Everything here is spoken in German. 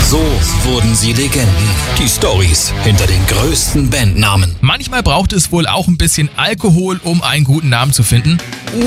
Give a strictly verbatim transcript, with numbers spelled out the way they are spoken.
So wurden sie Legenden. Die Storys hinter den größten Bandnamen. Manchmal braucht es wohl auch ein bisschen Alkohol, um einen guten Namen zu finden.